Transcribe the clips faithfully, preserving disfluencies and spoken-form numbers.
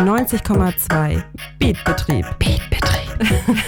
neunzig Komma zwei Beatbetrieb. Beatbetrieb.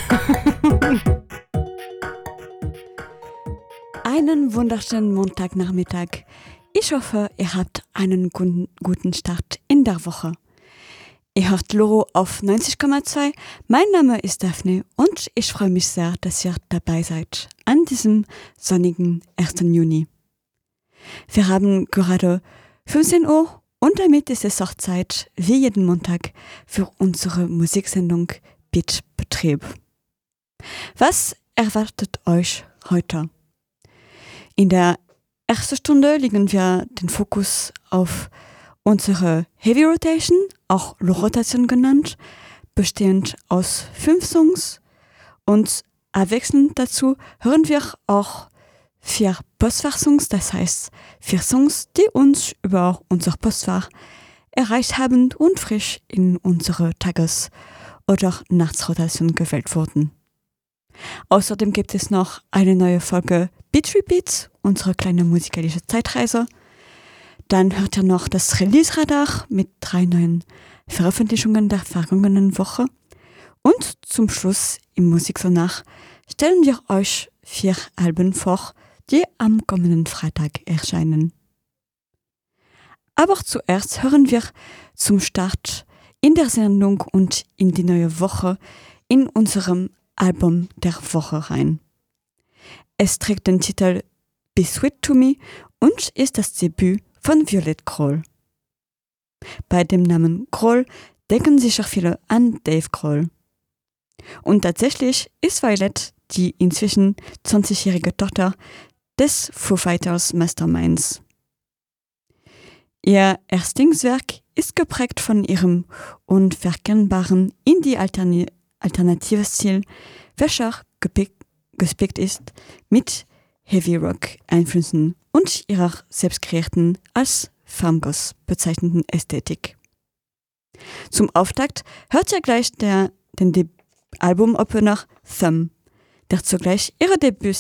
Einen wunderschönen Montagnachmittag. Ich hoffe, ihr habt einen guten, guten Start in der Woche. Ihr hört Loro auf neunzig Komma zwei. Mein Name ist Daphne und ich freue mich sehr, dass ihr dabei seid an diesem sonnigen ersten Juni. Wir haben gerade fünfzehn Uhr und damit ist es auch Zeit, wie jeden Montag, für unsere Musiksendung Beatbetrieb. Was erwartet euch heute? In der ersten Stunde legen wir den Fokus auf unsere Heavy Rotation, auch Low-Rotation genannt, bestehend aus fünf Songs, und abwechselnd dazu hören wir auch vier Postfach-Songs, das heißt vier Songs, die uns über unser Postfach erreicht haben und frisch in unsere Tages- oder Nachtsrotation gewählt wurden. Außerdem gibt es noch eine neue Folge Beat Repeats, unsere kleine musikalische Zeitreise. Dann hört ihr noch das Release-Radar mit drei neuen Veröffentlichungen der vergangenen Woche. Und zum Schluss im Musiksonar stellen wir euch vier Alben vor, die am kommenden Freitag erscheinen. Aber zuerst hören wir zum Start in der Sendung und in die neue Woche in unserem Album der Woche rein. Es trägt den Titel Be Sweet to Me und ist das Debüt von Violet Grohl. Bei dem Namen Grohl denken sicher viele an Dave Grohl. Und tatsächlich ist Violet die inzwischen zwanzigjährige Tochter des Foo Fighters Masterminds. Ihr Erstlingswerk ist geprägt von ihrem unverkennbaren Indie-alternative Stil, welcher gepick, gespickt ist mit Heavy-Rock-Einflüssen und ihrer selbstkreierten, als Farmgoss bezeichneten Ästhetik. Zum Auftakt hört ihr gleich der, den De- Album-Opener Thumb, der zugleich ihre Debüt